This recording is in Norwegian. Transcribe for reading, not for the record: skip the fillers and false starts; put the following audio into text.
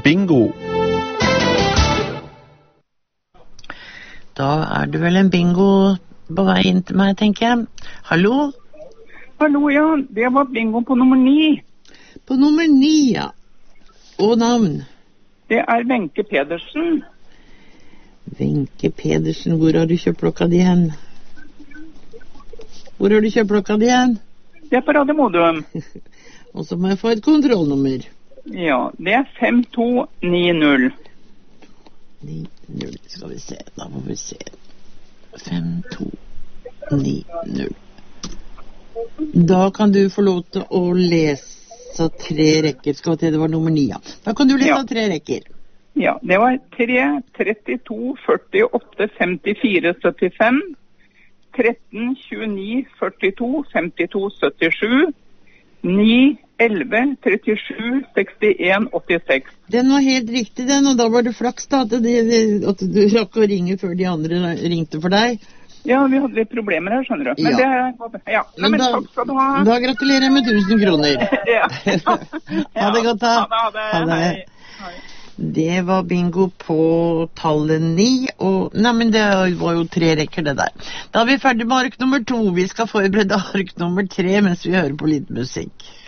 bingo. Da det vel en bingo på vei inn til meg, tenker jeg. Hallo? Hallo, ja. Det var bingo på nummer 9. På nummer 9, ja. Og navn? Det Wenche Pedersen. Wenche Pedersen, hvor har du kjøpt klokka di hen? Hvor har du kjøpt klokka di hen? Det på Radio Modum. Og så må jeg få et kontrollnummer. Ja, det 5290. 90, skal vi se, da må vi se. 5290. Da kan du få lov til å lese 3 rekker. Skal vi til, det var nummer 9, ja. Da kan du lese 3 rekker. Ja, det var 3, 32, 48, 54, 75, 13, 29, 42, 52, 77, 9, 11, 37, 61, 86. Den var helt riktig, den, og da var det flaks da, at du rakk å ringe før de andre ringte for deg. Ja, vi hadde litt problemer her, skjønner du. Men ja. Men takk skal du ha. Da gratulerer jeg med 1000 kroner. Ja. Ha det godt da. Ha det. Hei. Det var bingo på tallet 9, og men det var jo 3 rekker det der. Da vi ferdig med ark nummer 2. Vi skal forberede ark nummer 3 mens vi hører på litt musikk.